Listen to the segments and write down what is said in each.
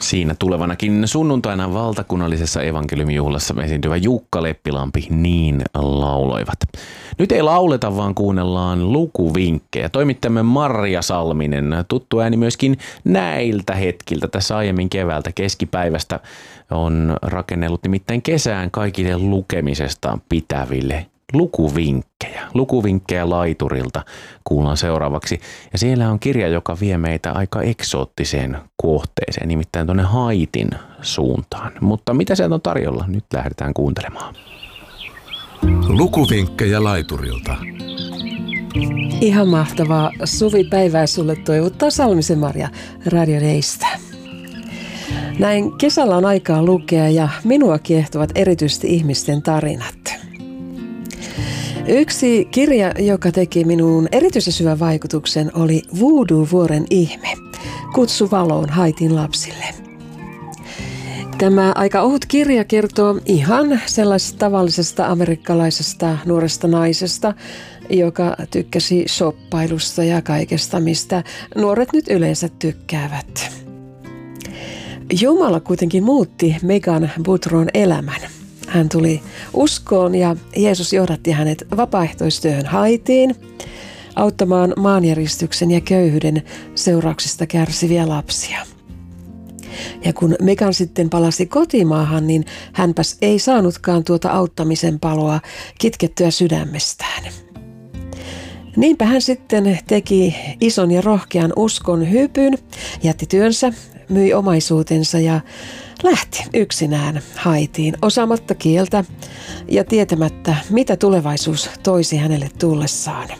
Siinä tulevanakin sunnuntaina valtakunnallisessa evankeliumijuhlassa esiintyvä Jukka Leppilampi niin lauloivat. Nyt ei lauleta, vaan kuunnellaan lukuvinkkejä. Toimittajamme Marja Salminen, tuttu ääni myöskin näiltä hetkiltä tässä aiemmin keväältä keskipäivästä, on rakennellut nimittäin kesään kaikille lukemisesta pitäville lukuvinkkejä. Lukuvinkkejä laiturilta kuullaan seuraavaksi. Ja siellä on kirja, joka vie meitä aika eksoottiseen kohteeseen, nimittäin tuonne Haitin suuntaan. Mutta mitä sieltä on tarjolla? Nyt lähdetään kuuntelemaan. Lukuvinkkejä laiturilta. Ihan mahtavaa suvipäivää sulle toivottaa Salmisen Marja Radio Daystä. Näin kesällä on aikaa lukea ja minua kiehtovat erityisesti ihmisten tarinat. Yksi kirja, joka teki minuun erityisen syvän vaikutuksen, oli Voodoo-vuoren ihme. Kutsu valoon Haitin lapsille. Tämä aika ohut kirja kertoo ihan sellaisesta tavallisesta amerikkalaisesta nuoresta naisesta, joka tykkäsi shoppailusta ja kaikesta, mistä nuoret nyt yleensä tykkäävät. Jumala kuitenkin muutti Megan Boudreau'n elämän. Hän tuli uskoon ja Jeesus johdatti hänet vapaaehtoistyöhön Haitiin auttamaan maanjäristyksen ja köyhyyden seurauksista kärsiviä lapsia. Ja kun Megan sitten palasi kotimaahan, niin hänpäs ei saanutkaan tuota auttamisen paloa kitkettyä sydämestään. Niinpä hän sitten teki ison ja rohkean uskon hypyn, jätti työnsä, myi omaisuutensa ja lähti yksinään Haitiin osaamatta kieltä ja tietämättä, mitä tulevaisuus toisi hänelle tullessaan.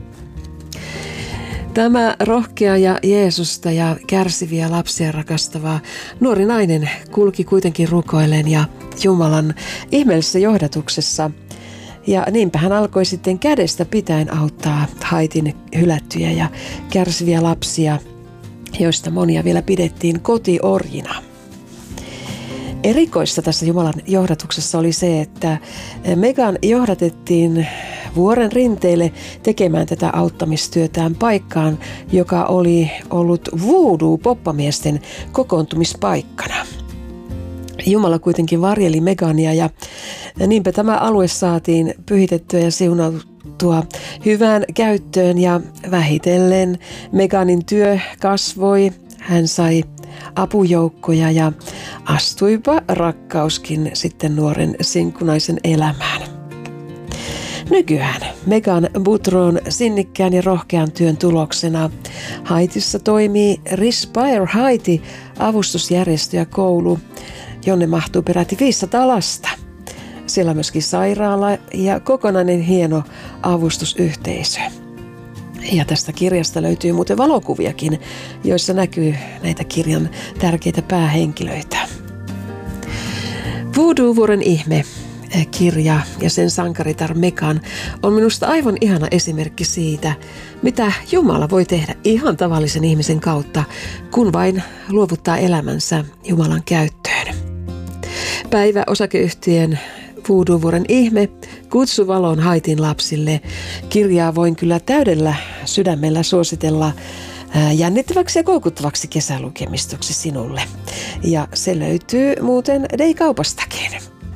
Tämä rohkea ja Jeesusta ja kärsiviä lapsia rakastava nuori nainen kulki kuitenkin rukoillen ja Jumalan ihmeellisessä johdatuksessa. Ja niinpä hän alkoi sitten kädestä pitäen auttaa Haitin hylättyjä ja kärsiviä lapsia, joista monia vielä pidettiin kotiorjina. Erikoista tässä Jumalan johdatuksessa oli se, että Megan johdatettiin vuoren rinteille tekemään tätä auttamistyötään paikkaan, joka oli ollut voodoo-poppamiesten kokoontumispaikkana. Jumala kuitenkin varjeli Megania ja niinpä tämä alue saatiin pyhitettyä ja siunattua hyvään käyttöön ja vähitellen Meganin työ kasvoi. Hän sai apujoukkoja ja astuipa rakkauskin sitten nuoren sinkkunaisen elämään. Nykyään Megan Boudreau'n sinnikkään ja rohkean työn tuloksena Haitissa toimii Respire Haiti avustusjärjestö ja koulu, jonne mahtuu peräti 500 lasta. Siellä on myöskin sairaala ja kokonainen hieno avustusyhteisö. Ja tästä kirjasta löytyy muuten valokuviakin, joissa näkyy näitä kirjan tärkeitä päähenkilöitä. Voodoo-vuoren ihme kirja ja sen sankaritar Megan on minusta aivan ihana esimerkki siitä, mitä Jumala voi tehdä ihan tavallisen ihmisen kautta, kun vain luovuttaa elämänsä Jumalan käyttöön. Päiväosakeyhtiön Voodoo-vuoren ihme, kutsu valoon Haitin lapsille. Kirjaa voin kyllä täydellä sydämellä suositella jännittäväksi ja koukuttavaksi kesälukemistoksi sinulle. Ja se löytyy muuten Day-kaupastakin.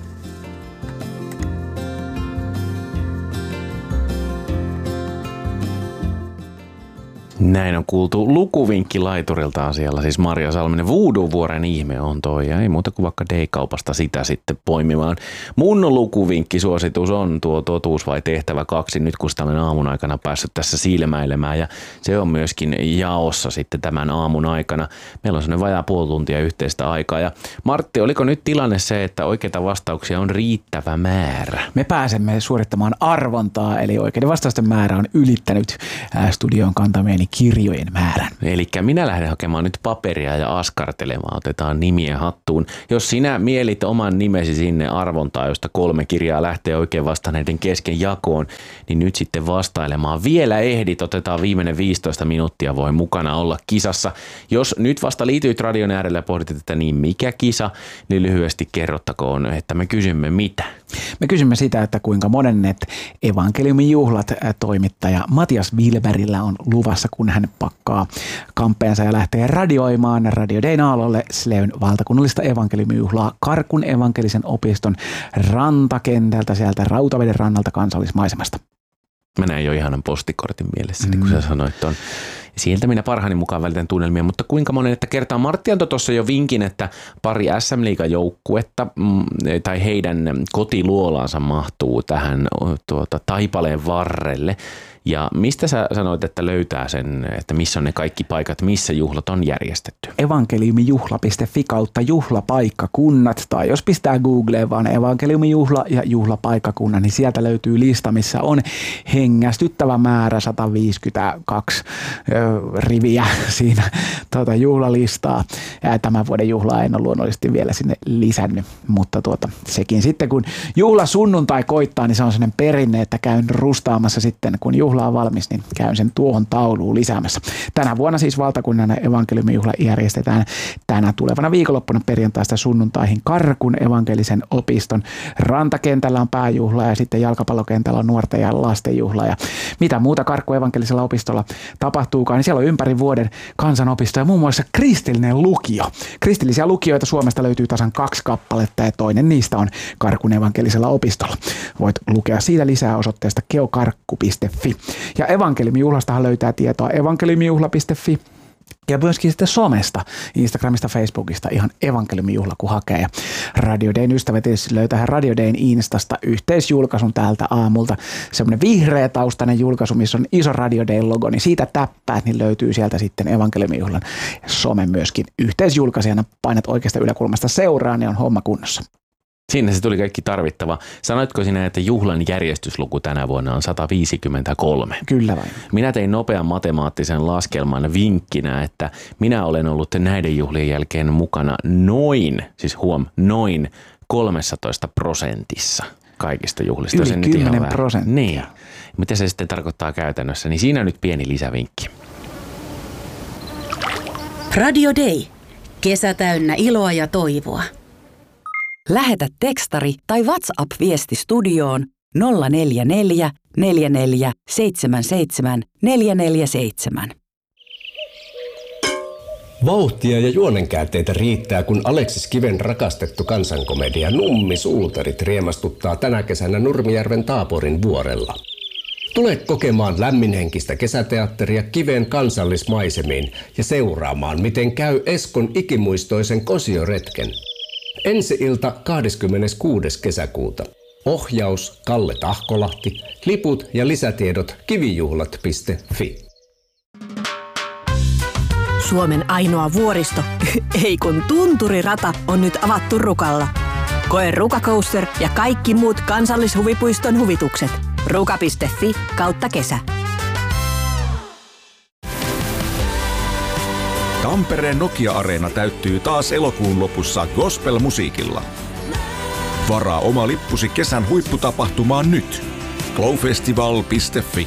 Näin on kuultu lukuvinkki laiturilta asialla, siis Marja Salminen. Voodoo-vuoren ihme on toi, ja ei muuta kuin vaikka Day-kaupasta sitä sitten poimimaan. Mun lukuvinkkisuositus on tuo Totuus vai tehtävä 2, nyt kun sitä olen aamun aikana päässyt tässä silmäilemään, ja se on myöskin jaossa sitten tämän aamun aikana. Meillä on sellainen vajaa puoli tuntia yhteistä aikaa, ja Martti, oliko nyt tilanne se, että oikeita vastauksia on riittävä määrä? Me pääsemme suorittamaan arvontaa, eli oikeiden vastausten määrä on ylittänyt studion kantamieni kirjojen määrän. Eli minä lähden hakemaan nyt paperia ja askartelemaan. Otetaan nimiä hattuun. Jos sinä mielit oman nimesi sinne arvontaan, josta 3 kirjaa lähtee oikein vastanneiden kesken jakoon, niin nyt sitten vastailemaan. Vielä ehdit, otetaan viimeinen 15 minuuttia, voi mukana olla kisassa. Jos nyt vasta liityit radion äärellä ja pohdit, että niin mikä kisa, niin lyhyesti kerrottakoon, että me kysymme mitä. Me kysymme sitä, että kuinka modennet evankeliumin juhlat toimittaja Matias Wilberillä on luvassa kun hän pakkaa kamppeensa ja lähtee radioimaan Radio Dayn aallolle Sleyn valtakunnallista evankeliumijuhlaa Karkun evankelisen opiston rantakentältä sieltä Rautaveden rannalta kansallismaisemasta. Mä näin jo ihanan postikortin mielessäni, kun sä sanoit ton. Sieltä minä parhaani mukaan välitän tunnelmia, mutta kuinka monen, että kertaa Martti antoi tuossa jo vinkin, että pari SM-liigan joukkuetta tai heidän kotiluolaansa mahtuu tähän taipaleen varrelle. Ja mistä sä sanoit, että löytää sen, että missä on ne kaikki paikat, missä juhlat on järjestetty? Evankeliumijuhla.fi kautta juhlapaikkakunnat, tai jos pistää Googleen vaan evankeliumijuhla ja juhlapaikkakunnan, niin sieltä löytyy lista, missä on hengästyttävä määrä 152 riviä siinä juhlalistaa. Tämän vuoden juhlaa en ole luonnollisesti vielä sinne lisännyt, mutta sekin sitten kun juhlasunnuntai koittaa, niin se on sellainen perinne, että käyn rustaamassa sitten, kun juhla on valmis, niin käyn sen tuohon tauluun lisäämässä. Tänä vuonna siis valtakunnan evankeliumijuhla järjestetään tänä tulevana viikonloppuna perjantaista sunnuntaihin Karkun evankelisen opiston rantakentällä on pääjuhla ja sitten jalkapallokentällä on nuorten ja lasten juhla. Ja mitä muuta Karkun evankelisella opistolla tapahtuukaan, niin siellä on ympäri vuoden kansanopisto ja muun muassa kristillinen lukio. Kristillisiä lukioita Suomesta löytyy tasan 2 kappaletta ja toinen niistä on Karkun evankelisella opistolla. Voit lukea siitä lisää osoitteesta geokarkku.fi. Ja evankeliumijuhlastahan löytää tietoa evankeliumijuhla.fi ja myöskin sitten somesta, Instagramista, Facebookista ihan evankeliumijuhla kun hakee. Ja Radio Dayn ystävät löytää Radio Dayn Instasta yhteisjulkaisun täältä aamulta. Semmoinen vihreä taustainen julkaisu, missä on iso Radio Dayn logo, niin siitä täppäät, niin löytyy sieltä sitten evankeliumijuhlan some myöskin yhteisjulkaisijana. Painat oikeasta yläkulmasta seuraa, niin on homma kunnossa. Siinä se tuli kaikki tarvittava. Sanoitko sinä, että juhlan järjestysluku tänä vuonna on 153? Kyllä vain. Minä tein nopean matemaattisen laskelman vinkkinä, että minä olen ollut näiden juhlien jälkeen mukana noin 13% kaikista juhlista. Yli 10%. Niin. Mitä se sitten tarkoittaa käytännössä? Niin siinä nyt pieni lisävinkki. Radio Day. Kesä täynnä iloa ja toivoa. Lähetä tekstari tai WhatsApp-viesti studioon 044 44 77 447. Vauhtia ja juonenkäänteitä riittää, kun Aleksis Kiven rakastettu kansankomedia Nummi-suutarit riemastuttaa tänä kesänä Nurmijärven Taaporin vuorella. Tule kokemaan lämminhenkistä kesäteatteria Kiven kansallismaisemiin ja seuraamaan, miten käy Eskon ikimuistoisen kosioretken. Ensi-ilta 26. kesäkuuta. Ohjaus Kalle Tahkolahti. Liput ja lisätiedot kivijuhlat.fi. Suomen ainoa vuoristo, ei kun tunturirata, on nyt avattu Rukalla. Koe Ruka Coaster ja kaikki muut kansallishuvipuiston huvitukset. ruka.fi/kesä. Tampereen Nokia-areena täyttyy taas elokuun lopussa gospel-musiikilla. Varaa oma lippusi kesän huipputapahtumaan nyt. glowfestival.fi.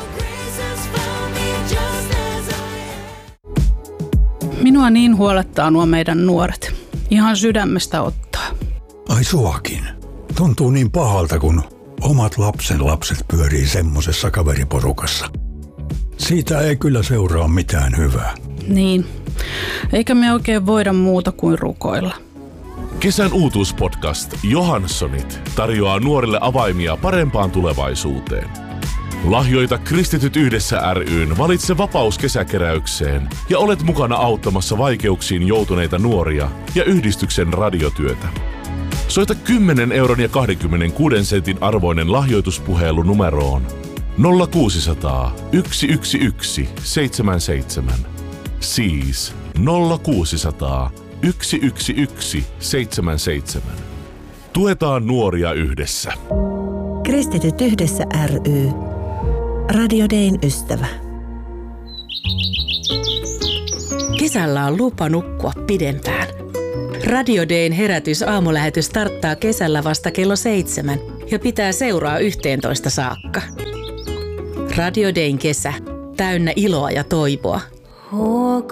Minua niin huolettaa nuo meidän nuoret. Ihan sydämestä ottaa. Ai suakin. Tuntuu niin pahalta, kun omat lapset pyörii semmosessa kaveriporukassa. Siitä ei kyllä seuraa mitään hyvää. Niin. Eikä me oikein voida muuta kuin rukoilla. Kesän uutuuspodcast Johanssonit tarjoaa nuorille avaimia parempaan tulevaisuuteen. Lahjoita Kristityt yhdessä ry:n Valitse vapaus kesäkeräykseen ja olet mukana auttamassa vaikeuksiin joutuneita nuoria ja yhdistyksen radiotyötä. Soita 10 euron ja 26 sentin arvoinen lahjoituspuhelu numeroon 0600 111 77. Siis 0600 111 77. Tuetaan nuoria yhdessä. Kristityt yhdessä ry. Radio Dayn ystävä. Kesällä on lupa nukkua pidempään. Radio Dayn herätys-aamulähetys starttaa kesällä vasta kello 7 ja pitää seuraa 11 saakka. Radio Dayn kesä. Täynnä iloa ja toivoa.